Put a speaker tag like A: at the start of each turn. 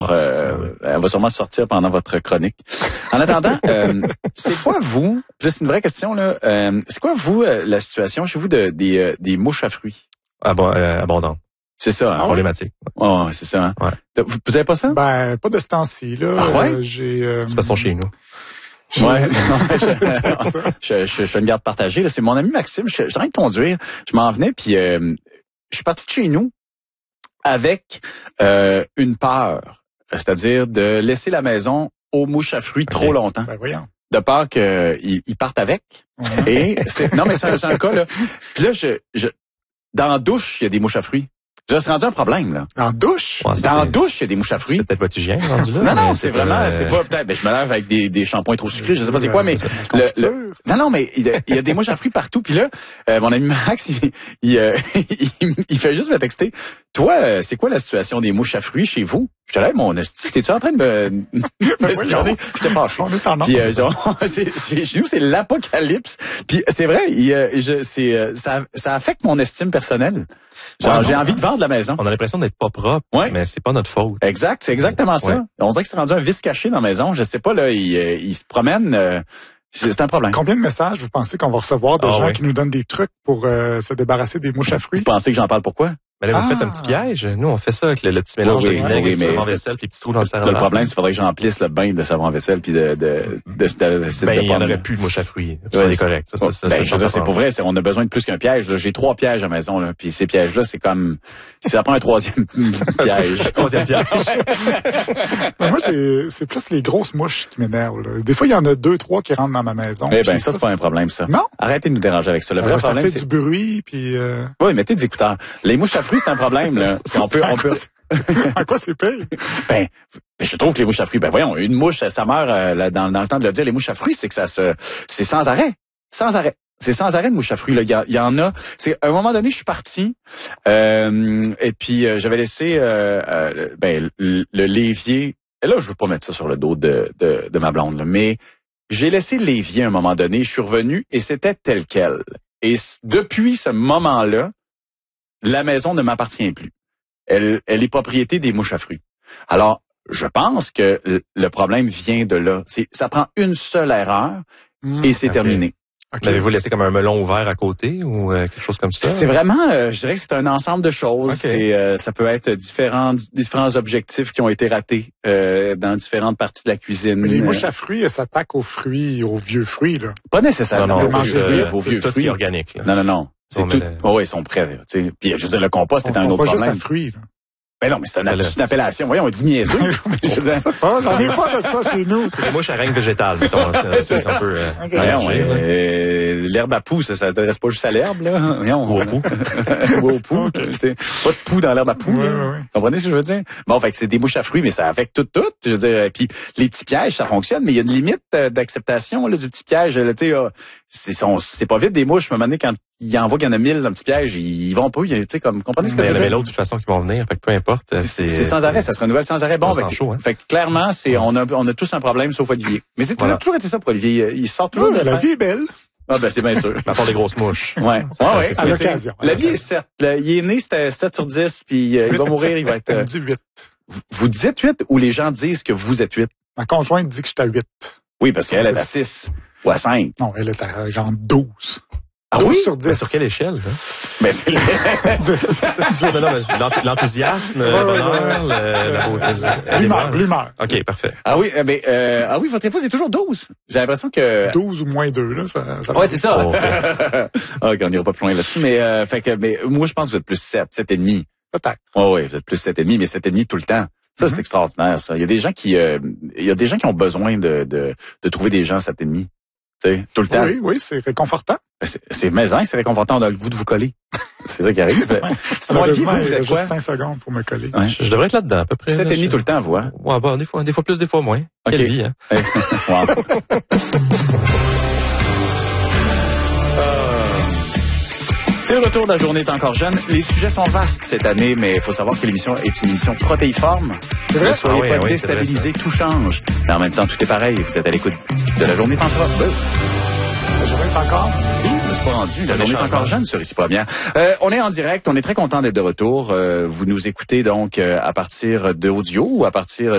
A: Elle va sûrement sortir pendant votre chronique. En attendant, c'est quoi vous, là, c'est une vraie question, là, c'est quoi vous, la situation chez vous des mouches à fruits?
B: Abondante.
A: C'est ça, hein?
B: Problématique.
A: Ouais, c'est ça, hein?
C: Ouais.
A: Vous avez pas ça?
C: Ben, pas de ce temps-ci, là.
A: Ah ouais?
B: C'est pas son chez nous.
A: Ouais, je fais une garde partagée. Là, c'est mon ami Maxime. Je suis en train de conduire. Je m'en venais, puis je suis parti de chez nous avec une peur, c'est-à-dire de laisser la maison aux mouches à fruits trop longtemps.
C: Ben voyons.
A: De peur qu'ils partent avec. Et non, mais c'est un cas là. Puis là, dans la douche, il y a des mouches à fruits. Ça se rendu un problème, là.
C: En douche?
B: Ouais,
A: dans la douche, il y a des mouches à fruits.
B: C'est peut-être votre hygiène rendu là.
A: Non, c'est vraiment, c'est pas, peut-être, je me lave avec des shampoings trop sucrés, je sais pas c'est quoi, mais non, mais il y a des mouches à fruits partout, puis là, mon ami Max, il fait juste me texter. Toi, c'est quoi la situation des mouches à fruits chez vous? Je te lève mon esti. T'es-tu en train de me scanner? Je te fâché.
C: On est en
A: Puis, chez nous, c'est l'apocalypse. Puis, c'est vrai, ça affecte mon estime personnelle. Genre, j'ai envie de vendre la maison.
B: On a l'impression d'être pas propre, mais c'est pas notre faute.
A: Exact, c'est exactement ça.
B: Ouais.
A: On dirait que c'est rendu un vice caché dans la maison. Je sais pas, là, il se promène. C'est un problème.
C: Combien de messages vous pensez qu'on va recevoir de gens qui nous donnent des trucs pour se débarrasser des mouches à fruits?
A: Vous pensez que j'en parle pourquoi?
B: Mais là, vous faites un petit piège. Nous, on fait ça avec le petit mélange de vinaigre, de savon vaisselle, puis les petits trous dans le savon.
A: Le problème, c'est qu'il faudrait que j'emplisse le bain de savon vaisselle puis de
B: il y en aurait plus de mouches à fruits. Ça, c'est correct.
A: C'est pour vrai. On a besoin de plus qu'un piège. Là. J'ai 3 pièges à la maison. Là. Puis ces pièges-là, c'est comme... Ça prend un 3e piège.
B: 3e piège.
C: Moi, c'est plus les grosses mouches qui m'énervent. Là. Des fois, il y en a 2, 3 qui rentrent dans ma maison.
A: Eh ben, ça, c'est pas un problème, ça.
C: Non?
A: Arrêtez de nous déranger avec ça. Le vrai problème,
C: ça fait du bruit, puis...
A: Oui, mettez des écouteurs. Les mouches à fruits, c'est un problème, là. On peut...
C: En quoi c'est pire?
A: Ben, je trouve que les mouches à fruits, ben voyons, une mouche, ça meurt dans le temps de le dire. Les mouches à fruits, c'est que c'est sans arrêt. Sans arrêt. C'est sans arrêt de mouches à fruits. Là. Il y en a. C'est à un moment donné, je suis parti et puis j'avais laissé le l'évier. Et là, je veux pas mettre ça sur le dos de ma blonde, là, mais j'ai laissé l'évier à un moment donné. Je suis revenu et c'était tel quel. Et depuis ce moment-là, la maison ne m'appartient plus. Elle est propriété des mouches à fruits. Alors, je pense que le problème vient de là. Ça prend une seule erreur et c'est terminé.
B: Okay. L'avez-vous laissé comme un melon ouvert à côté ou quelque chose comme ça?
A: C'est vraiment, je dirais que c'est un ensemble de choses. Okay. Ça peut être différents objectifs qui ont été ratés dans différentes parties de la cuisine.
C: Mais les mouches à fruits, elles s'attaquent aux fruits, aux vieux fruits, là.
A: Pas nécessairement.
C: Non,
A: aux vieux fruits
B: organiques. Là.
A: Non. C'est tout. Ils sont prêts. Puis je veux dire, le compost est un autre problème.
C: Ils sont pas juste à fruits, là.
A: Ben non, mais c'est une appellation. Voyons, êtes-vous niaiseux?
C: J'en ai pas de ça chez nous.
B: C'est des mouches à règne végétale, mettons. C'est un peu...
A: l'herbe à poux, ça s'intéresse pas juste à l'herbe, là. Voyons, ou au poux. Ou au poux. Pas de poux dans l'herbe à poux. Vous comprenez ce que je veux dire? Bon, fait que c'est des mouches à fruits, mais ça affecte tout. Je veux dire, puis les petits pièges, ça fonctionne, mais il y a une limite d'acceptation là, du petit piège. Là, c'est pas vite des mouches. À un moment donné, quand ils en voient qu'il y en a 1000 dans le petit piège, ils vont pas, tu sais, comme, comprenez ce que je veux dire?
B: Il y en avait l'autre, de toute façon, qui vont venir. Fait que peu importe.
A: C'est sans arrêt, ça se renouvelle sans arrêt. Bon, fait que clairement, on a tous un problème, sauf Olivier. Mais c'est toujours été ça pour Olivier. Il sort toujours de
C: la vie est belle.
A: Ah, ben, c'est bien sûr.
B: À part des grosses mouches.
A: Ouais.
C: À l'occasion.
A: La vie est 7. Il est né, c'était 7 sur 10, puis il va mourir, il va être...
C: Elle dit 8.
A: Vous dites 8 ou les gens disent que vous êtes 8?
C: Ma conjointe dit que je suis à 8.
A: Oui, parce qu'elle est à 6 ou à 5.
C: Non, elle est à genre 12.
A: Ah
C: 12
A: oui?
C: sur 10.
B: Mais sur quelle échelle? Hein?
A: Ben, c'est
B: l'enthousiasme, le bonheur, la beauté.
C: L'humeur.
B: OK, parfait.
A: Ah oui, votre épouse est toujours 12. J'ai l'impression que...
C: 12 ou moins 2, là, ça
A: ouais, c'est ça. Oh, OK, on n'ira pas plus loin là-dessus, mais moi, je pense que vous êtes plus 7, 7,5.
C: Peut-être.
A: Oui, vous êtes plus 7,5, mais 7,5 tout le temps. Ça, c'est extraordinaire, ça. Il y a des gens qui ont besoin de trouver des gens 7,5. T'sais, tout le temps.
C: Oui, c'est réconfortant.
A: C'est réconfortant, on a le goût de vous coller. C'est ça qui arrive.
C: Sinon, Olivier, vous êtes quoi? Juste 5 secondes pour me coller.
B: Ouais. Je devrais être là-dedans, à peu près.
A: 7,5 tout le temps, vous, hein?
B: Ouais, bon, des fois plus, des fois moins.
A: Okay.
B: Quelle vie, hein?
A: Wow. C'est le retour de la journée est encore jeune. Les sujets sont vastes cette année, mais il faut savoir que l'émission est une émission protéiforme.
C: C'est vrai?
A: Ne soyez pas déstabilisés, tout change. Mais en même temps, tout est pareil. Vous êtes à l'écoute de la journée est encore.
C: La journée est encore.
A: Je me suis pas rendu. La journée est encore jeune sur Ici Première. On est en direct. On est très content d'être de retour. Vous nous écoutez donc à partir d'audio ou à partir